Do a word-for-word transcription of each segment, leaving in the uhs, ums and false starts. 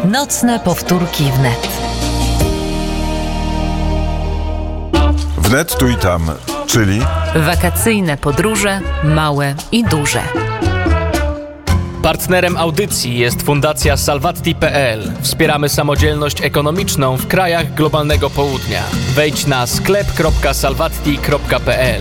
Nocne powtórki wnet. Wnet tu i tam, czyli Wakacyjne podróże, małe i duże. Partnerem audycji jest Fundacja Salvatti kropka pe el. Wspieramy samodzielność ekonomiczną w krajach globalnego południa. Wejdź na sklep kropka salvatti kropka pe el.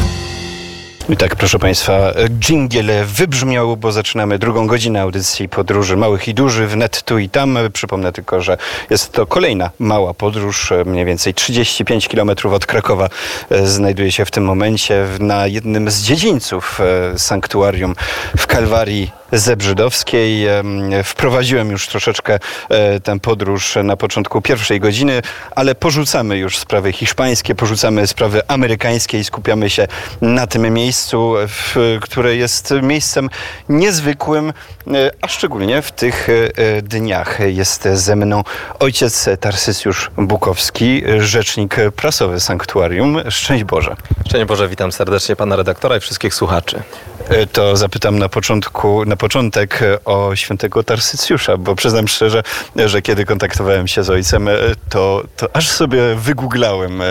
I tak, proszę Państwa, dżingiel wybrzmiał, bo zaczynamy drugą godzinę audycji podróży małych i dużych wnet tu i tam. Przypomnę tylko, że jest to kolejna mała podróż, mniej więcej trzydzieści pięć kilometrów od Krakowa. Znajduje się w tym momencie na jednym z dziedzińców sanktuarium w Kalwarii Zebrzydowskiej. Wprowadziłem już troszeczkę tę podróż na początku pierwszej godziny, ale porzucamy już sprawy hiszpańskie, porzucamy sprawy amerykańskie i skupiamy się na tym miejscu, które jest miejscem niezwykłym, a szczególnie w tych dniach. Jest ze mną ojciec Tarsysjusz Bukowski, rzecznik prasowy sanktuarium. Szczęść Boże. Szczęść Boże, witam serdecznie pana redaktora i wszystkich słuchaczy. To zapytam na początku, na początek o świętego Tarsysjusza, bo przyznam szczerze, że kiedy kontaktowałem się z ojcem, to, to aż sobie wygooglałem,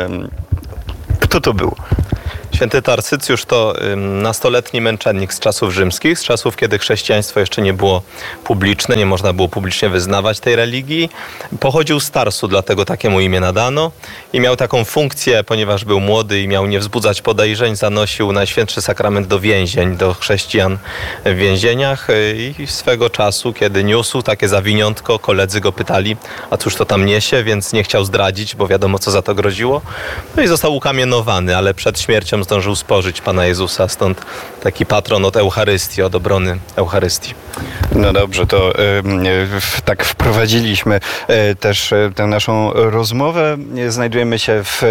kto to był. Święty Tarsysjusz to nastoletni męczennik z czasów rzymskich, z czasów, kiedy chrześcijaństwo jeszcze nie było publiczne, nie można było publicznie wyznawać tej religii. Pochodził z Tarsu, dlatego takie mu imię nadano i miał taką funkcję, ponieważ był młody i miał nie wzbudzać podejrzeń, zanosił Najświętszy Sakrament do więzień, do chrześcijan w więzieniach i swego czasu, kiedy niósł takie zawiniątko, koledzy go pytali, a cóż to tam niesie, więc nie chciał zdradzić, bo wiadomo, co za to groziło. No i został ukamienowany, ale przed śmiercią zdążył spożyć Pana Jezusa, stąd taki patron od Eucharystii, od obrony Eucharystii. No dobrze, to y, tak wprowadziliśmy y, też y, tę naszą rozmowę. Znajdujemy się w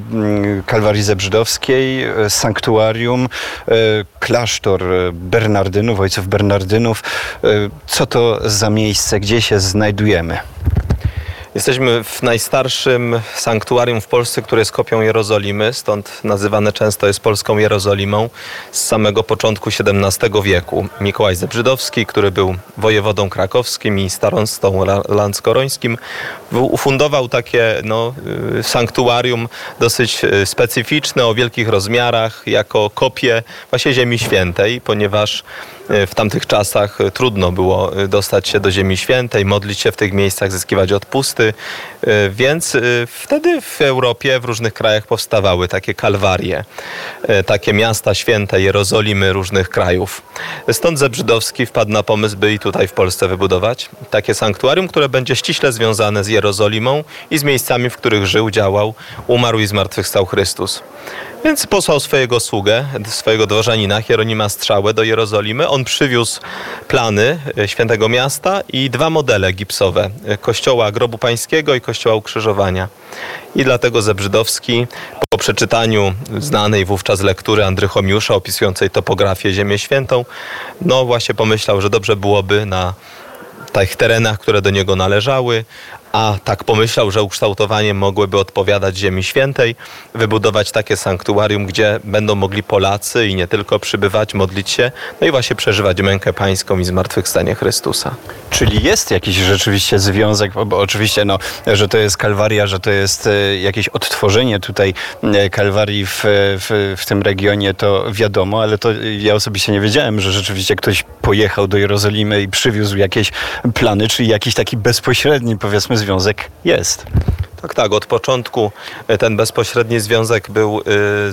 y, Kalwarii Zebrzydowskiej, y, sanktuarium, y, klasztor Bernardynów, ojców Bernardynów. Y, co to za miejsce, gdzie się znajdujemy? Jesteśmy w najstarszym sanktuarium w Polsce, które jest kopią Jerozolimy, stąd nazywane często jest polską Jerozolimą z samego początku siedemnastego wieku. Mikołaj Zebrzydowski, który był wojewodą krakowskim i starostą lanckorońskim, ufundował takie no, sanktuarium dosyć specyficzne, o wielkich rozmiarach, jako kopię właśnie Ziemi Świętej, ponieważ w tamtych czasach trudno było dostać się do Ziemi Świętej, modlić się w tych miejscach, zyskiwać odpusty, więc wtedy w Europie, w różnych krajach powstawały takie kalwarie, takie miasta święte, Jerozolimy różnych krajów. Stąd Zebrzydowski wpadł na pomysł, by i tutaj w Polsce wybudować takie sanktuarium, które będzie ściśle związane z Jerozolimą i z miejscami, w których żył, działał, umarł i zmartwychwstał Chrystus. Więc posłał swojego sługę, swojego dworzanina, Hieronima Strzałę do Jerozolimy. On przywiózł plany świętego miasta i dwa modele gipsowe. Kościoła Grobu Pańskiego i Kościoła Ukrzyżowania. I dlatego Zebrzydowski po przeczytaniu znanej wówczas lektury Andrychomiusza opisującej topografię Ziemię Świętą, no właśnie pomyślał, że dobrze byłoby na tych terenach, które do niego należały, a tak pomyślał, że ukształtowaniem mogłyby odpowiadać Ziemi Świętej, wybudować takie sanktuarium, gdzie będą mogli Polacy i nie tylko przybywać, modlić się, no i właśnie przeżywać mękę pańską i zmartwychwstanie Chrystusa. Czyli jest jakiś rzeczywiście związek, bo oczywiście, no, że to jest Kalwaria, że to jest e, jakieś odtworzenie tutaj e, Kalwarii w, w, w tym regionie, to wiadomo, ale to ja osobiście nie wiedziałem, że rzeczywiście ktoś pojechał do Jerozolimy i przywiózł jakieś plany, czyli jakiś taki bezpośredni, powiedzmy, związek jest. Tak, tak. Od początku ten bezpośredni związek był z,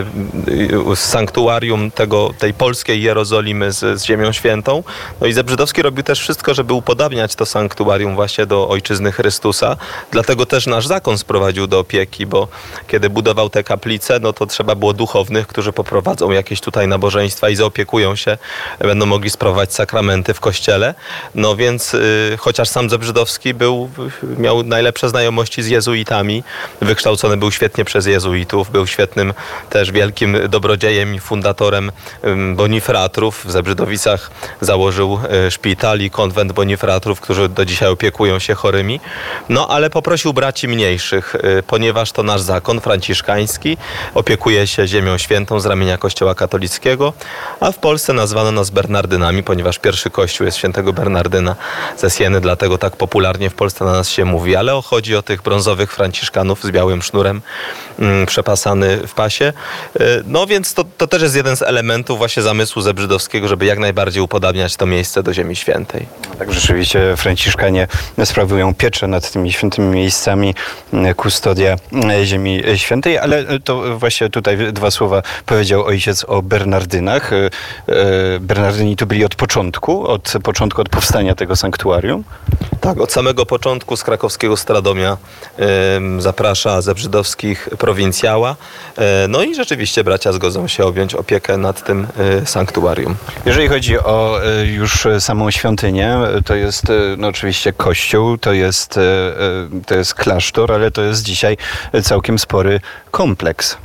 z sanktuarium tego, tej polskiej Jerozolimy z, z Ziemią Świętą. No i Zebrzydowski robił też wszystko, żeby upodabniać to sanktuarium właśnie do Ojczyzny Chrystusa. Dlatego też nasz zakon sprowadził do opieki, bo kiedy budował te kaplice, no to trzeba było duchownych, którzy poprowadzą jakieś tutaj nabożeństwa i zaopiekują się, będą mogli sprawować sakramenty w kościele. No więc y, chociaż sam Zebrzydowski był, miał najlepsze znajomości z jezuitami. Wykształcony był świetnie przez jezuitów. Był świetnym też wielkim dobrodziejem i fundatorem bonifratrów. W Zebrzydowicach założył szpital i konwent bonifratrów, którzy do dzisiaj opiekują się chorymi. No ale poprosił braci mniejszych, ponieważ to nasz zakon franciszkański opiekuje się Ziemią Świętą z ramienia Kościoła katolickiego, a w Polsce nazwano nas Bernardynami, ponieważ pierwszy kościół jest świętego Bernardyna ze Sieny, dlatego tak popularnie w Polsce na nas się mówi. Ale chodzi o tych brązowych franciszkanów z białym sznurem mm, przepasany w pasie. No więc to, to też jest jeden z elementów właśnie zamysłu zebrzydowskiego, żeby jak najbardziej upodabniać to miejsce do Ziemi Świętej. Tak, rzeczywiście Franciszkanie sprawują pieczę nad tymi świętymi miejscami, kustodia Ziemi Świętej, ale to właśnie tutaj dwa słowa powiedział ojciec o Bernardynach. Bernardyni to byli od początku, od początku, od powstania tego sanktuarium? Tak, od samego początku z krakowskiego Stradomia y, zaprasza zebrzydowskich prowincjała. Y, no i rzeczywiście bracia zgodzą się objąć opiekę nad tym y, sanktuarium. Jeżeli chodzi o y, już samą świątynię, to jest y, no oczywiście kościół, to jest, y, y, to jest klasztor, ale to jest dzisiaj całkiem spory kompleks.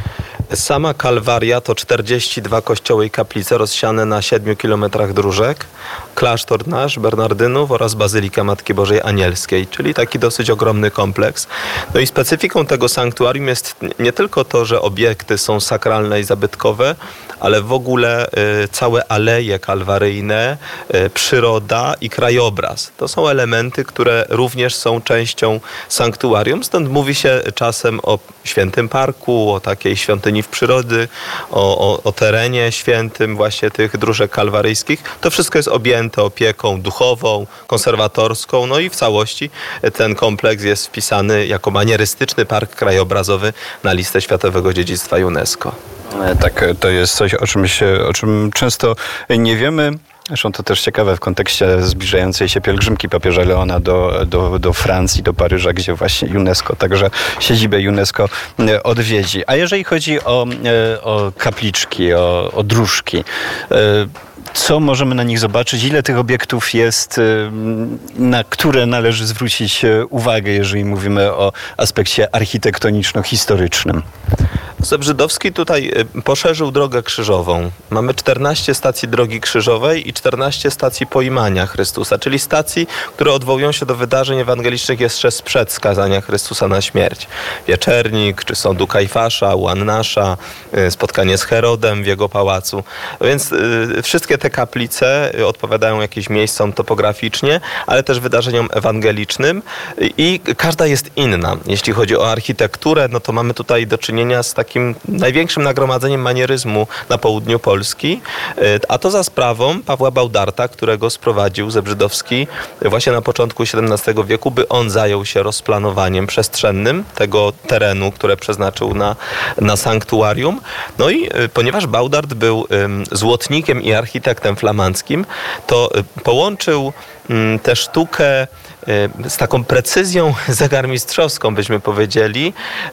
Sama Kalwaria to czterdzieści dwa kościoły i kaplice rozsiane na siedmiu kilometrach dróżek, klasztor nasz, Bernardynów oraz Bazylika Matki Bożej Anielskiej, czyli taki dosyć ogromny kompleks. No i specyfiką tego sanktuarium jest nie tylko to, że obiekty są sakralne i zabytkowe, ale w ogóle y, całe aleje kalwaryjne, y, przyroda i krajobraz. To są elementy, które również są częścią sanktuarium, stąd mówi się czasem o świętym parku, o takiej świątyni w przyrody, o, o, o terenie świętym właśnie tych dróżek kalwaryjskich. To wszystko jest objęte opieką duchową, konserwatorską, no i w całości ten kompleks jest wpisany jako manierystyczny park krajobrazowy na listę Światowego Dziedzictwa UNESCO. Tak, to jest coś, o czym, się, o czym często nie wiemy. Zresztą to też ciekawe w kontekście zbliżającej się pielgrzymki papieża Leona do, do, do Francji, do Paryża, gdzie właśnie UNESCO, także siedzibę UNESCO odwiedzi. A jeżeli chodzi o, o kapliczki, o, o dróżki, co możemy na nich zobaczyć? Ile tych obiektów jest, na które należy zwrócić uwagę, jeżeli mówimy o aspekcie architektoniczno-historycznym? Zebrzydowski tutaj poszerzył drogę krzyżową. Mamy czternaście stacji drogi krzyżowej i czternaście stacji poimania Chrystusa, czyli stacji, które odwołują się do wydarzeń ewangelicznych jeszcze sprzed skazania Chrystusa na śmierć. Wieczernik, czy sądu Kajfasza, u Annasza, spotkanie z Herodem w jego pałacu. Więc y, wszystkie te kaplice odpowiadają jakimś miejscom topograficznie, ale też wydarzeniom ewangelicznym i każda jest inna. Jeśli chodzi o architekturę, no to mamy tutaj do czynienia z takim największym nagromadzeniem manieryzmu na południu Polski, a to za sprawą Pawła Baudarta, którego sprowadził Zebrzydowski właśnie na początku siedemnastego wieku, by on zajął się rozplanowaniem przestrzennym tego terenu, które przeznaczył na, na sanktuarium. No i ponieważ Baudart był złotnikiem i architektem flamandzkim, to połączył tę sztukę z taką precyzją zegarmistrzowską, byśmy powiedzieli,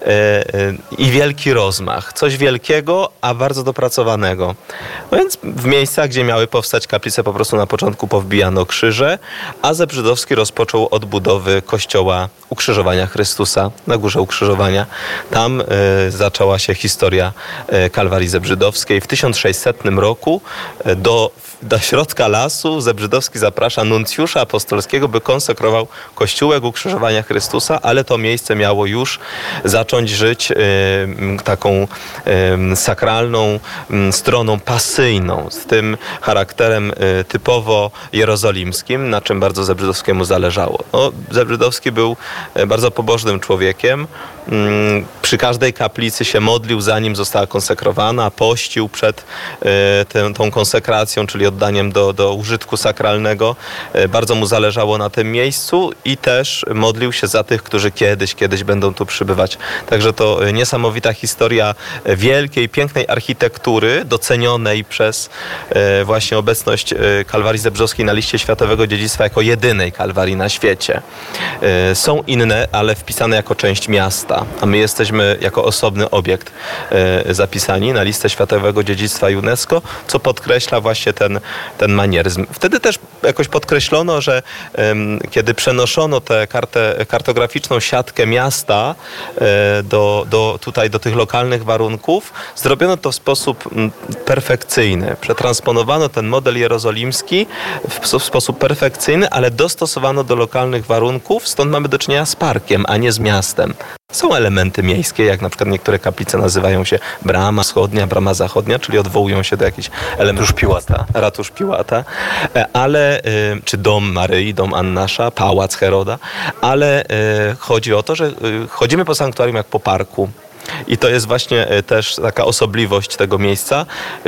i wielki rozmach. Coś wielkiego, a bardzo dopracowanego. No więc w miejscach, gdzie miały powstać kaplice, po prostu na początku powbijano krzyże, a Zebrzydowski rozpoczął od budowy kościoła Ukrzyżowania Chrystusa na Górze Ukrzyżowania. Tam y, zaczęła się historia y, Kalwarii Zebrzydowskiej. W tysiąc sześćsetnym roku y, do, do środka lasu Zebrzydowski zaprasza nuncjusza apostolskiego, by konsekrował kościółek Ukrzyżowania Chrystusa, ale to miejsce miało już zacząć żyć y, taką y, sakralną y, stroną pasyjną, z tym charakterem y, typowo jerozolimskim, na czym bardzo Zebrzydowskiemu zależało. No, Zebrzydowski był bardzo pobożnym człowiekiem. Przy każdej kaplicy się modlił, zanim została konsekrowana, pościł przed tę, tą konsekracją, czyli oddaniem do, do użytku sakralnego. Bardzo mu zależało na tym miejscu i też modlił się za tych, którzy kiedyś, kiedyś będą tu przybywać. Także to niesamowita historia wielkiej, pięknej architektury, docenionej przez właśnie obecność Kalwarii Zebrzydowskiej na liście Światowego Dziedzictwa jako jedynej Kalwarii na świecie. Są inne, ale wpisane jako część miasta, a my jesteśmy jako osobny obiekt e, zapisani na listę Światowego Dziedzictwa UNESCO, co podkreśla właśnie ten ten manieryzm. Wtedy też jakoś podkreślono, że um, kiedy przenoszono tę kartę, kartograficzną siatkę miasta e, do, do, tutaj do tych lokalnych warunków, zrobiono to w sposób m, perfekcyjny. Przetransponowano ten model jerozolimski w, w sposób perfekcyjny, ale dostosowano do lokalnych warunków, stąd mamy do czynienia z parkiem, a nie z miastem. Są elementy miejskie, jak na przykład niektóre kaplice nazywają się Brama Wschodnia, Brama Zachodnia, czyli odwołują się do jakichś elementów. Ratusz Piłata. Ratusz Piłata, ale, czy dom Maryi, dom Annasza, pałac Heroda, ale chodzi o to, że chodzimy po sanktuarium jak po parku. I to jest właśnie też taka osobliwość tego miejsca,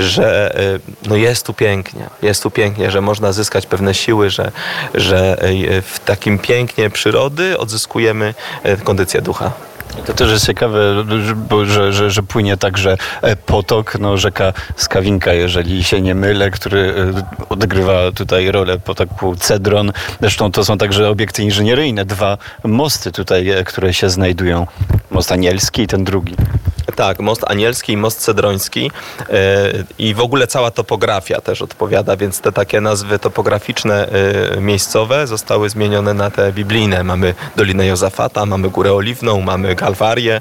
że no jest tu pięknie, jest tu pięknie, że można zyskać pewne siły, że, że w takim pięknie przyrody odzyskujemy kondycję ducha. To też jest ciekawe, bo, że, że, że płynie także potok, no rzeka Skawinka, jeżeli się nie mylę, który odgrywa tutaj rolę potoku Cedron. Zresztą to są także obiekty inżynieryjne, dwa mosty tutaj, które się znajdują. Most Anielski i ten drugi. Tak, most Anielski i most Cedroński yy, i w ogóle cała topografia też odpowiada, więc te takie nazwy topograficzne yy, miejscowe zostały zmienione na te biblijne. Mamy Dolinę Jozafata, mamy Górę Oliwną, mamy Kalwarię.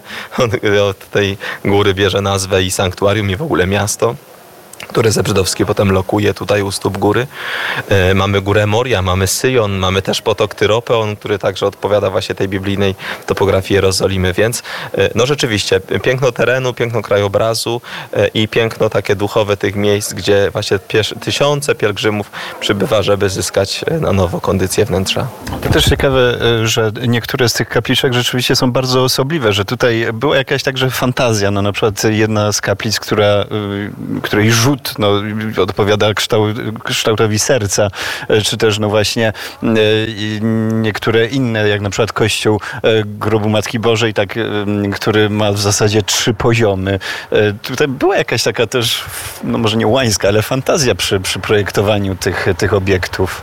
Od tej góry bierze nazwę i sanktuarium i w ogóle miasto, które Zebrzydowski potem lokuje tutaj u stóp góry. E, mamy Górę Moria, mamy Syjon, mamy też potok Tyropeon, który także odpowiada właśnie tej biblijnej topografii Jerozolimy, więc e, no rzeczywiście piękno terenu, piękno krajobrazu e, i piękno takie duchowe tych miejsc, gdzie właśnie piesz- tysiące pielgrzymów przybywa, żeby zyskać na nowo kondycję wnętrza. To też ciekawe, że niektóre z tych kapliczek rzeczywiście są bardzo osobliwe, że tutaj była jakaś także fantazja, no na przykład jedna z kaplic, która, której rzut no, odpowiada kształt, kształtowi serca, czy też no właśnie niektóre inne, jak na przykład kościół Grobu Matki Bożej, tak, który ma w zasadzie trzy poziomy. Tutaj była jakaś taka też, no może nie łańska, ale fantazja przy, przy projektowaniu tych, tych obiektów.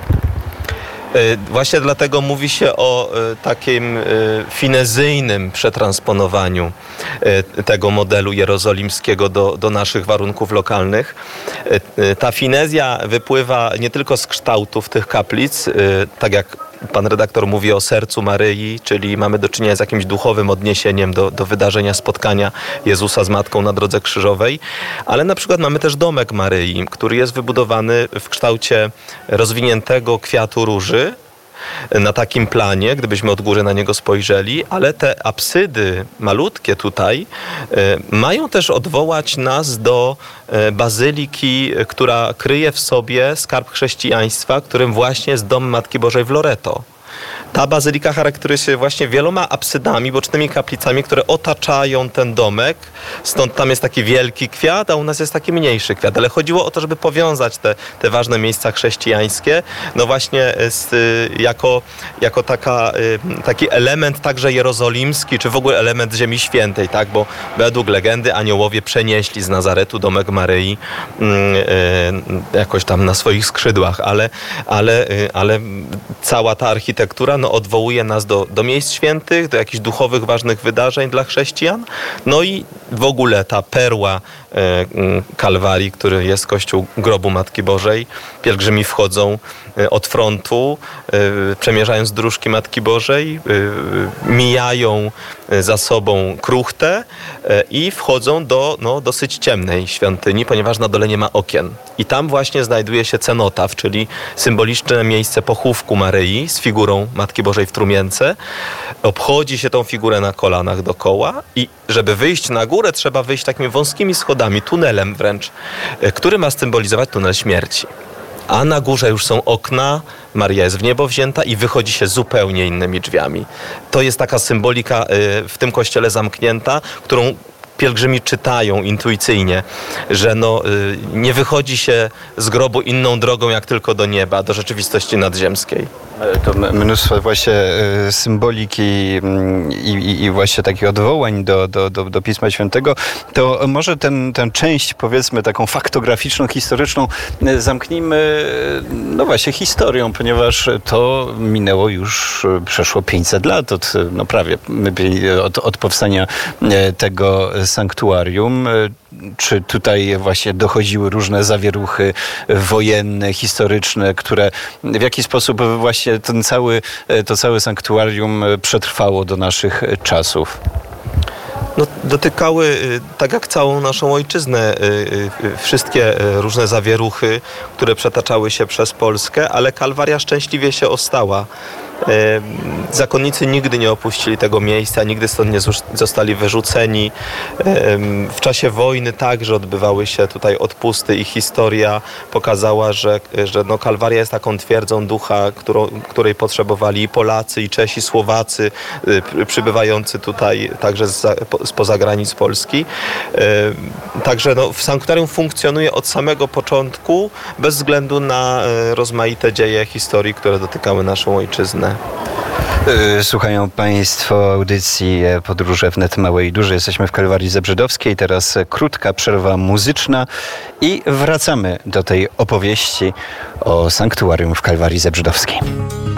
Właśnie dlatego mówi się o takim finezyjnym przetransponowaniu tego modelu jerozolimskiego do, do naszych warunków lokalnych. Ta finezja wypływa nie tylko z kształtów tych kaplic, tak jak pan redaktor mówi o sercu Maryi, czyli mamy do czynienia z jakimś duchowym odniesieniem do, do wydarzenia spotkania Jezusa z Matką na drodze krzyżowej, ale na przykład mamy też domek Maryi, który jest wybudowany w kształcie rozwiniętego kwiatu róży, na takim planie, gdybyśmy od góry na niego spojrzeli, ale te apsydy malutkie tutaj y, mają też odwołać nas do y, bazyliki, która kryje w sobie skarb chrześcijaństwa, którym właśnie jest dom Matki Bożej w Loreto. Ta bazylika charakteryzuje się właśnie wieloma apsydami, bocznymi kaplicami, które otaczają ten domek. Stąd tam jest taki wielki kwiat, a u nas jest taki mniejszy kwiat. Ale chodziło o to, żeby powiązać te, te ważne miejsca chrześcijańskie, no właśnie z, jako, jako taka, taki element także jerozolimski, czy w ogóle element Ziemi Świętej, tak? Bo według legendy aniołowie przenieśli z Nazaretu domek Maryi jakoś tam na swoich skrzydłach, ale, ale, ale cała ta architektura no, odwołuje nas do, do miejsc świętych, do jakichś duchowych, ważnych wydarzeń dla chrześcijan. No i w ogóle ta perła e, Kalwarii, który jest kościół Grobu Matki Bożej. Pielgrzymi wchodzą e, od frontu, e, przemierzając dróżki Matki Bożej, e, mijają za sobą kruchtę e, i wchodzą do no, dosyć ciemnej świątyni, ponieważ na dole nie ma okien. I tam właśnie znajduje się cenotaf, czyli symboliczne miejsce pochówku Maryi z figurą Matki Bożej w trumience. Obchodzi się tą figurę na kolanach dookoła i żeby wyjść na górę, trzeba wyjść takimi wąskimi schodami, tunelem wręcz, który ma symbolizować tunel śmierci. A na górze już są okna, Maria jest w niebo wzięta i wychodzi się zupełnie innymi drzwiami. To jest taka symbolika w tym kościele zamknięta, którą pielgrzymi czytają intuicyjnie, że no, nie wychodzi się z grobu inną drogą jak tylko do nieba, do rzeczywistości nadziemskiej. To mnóstwo właśnie symboliki i, i, i właśnie takich odwołań do, do, do, do Pisma Świętego. To może ten, tę część, powiedzmy, taką faktograficzną, historyczną zamknijmy, no właśnie, historią, ponieważ to minęło już, przeszło pięćset lat od, no prawie, od, od powstania tego sanktuarium. Czy tutaj właśnie dochodziły różne zawieruchy wojenne, historyczne, które w jaki sposób właśnie ten cały, to całe sanktuarium przetrwało do naszych czasów? No, dotykały, tak jak całą naszą ojczyznę, wszystkie różne zawieruchy, które przetaczały się przez Polskę, ale Kalwaria szczęśliwie się ostała. Zakonnicy nigdy nie opuścili tego miejsca, nigdy stąd nie zostali wyrzuceni. W czasie wojny także odbywały się tutaj odpusty i historia pokazała, że, że no Kalwaria jest taką twierdzą ducha, którą, której potrzebowali i Polacy, i Czesi, Słowacy przybywający tutaj także spoza granic Polski. Także no, w sanktuarium funkcjonuje od samego początku bez względu na rozmaite dzieje historii, które dotykały naszą ojczyznę. Słuchają Państwo audycji Podróże wnet małe i duże. Jesteśmy w Kalwarii Zebrzydowskiej. Teraz krótka przerwa muzyczna i wracamy do tej opowieści o sanktuarium w Kalwarii Zebrzydowskiej.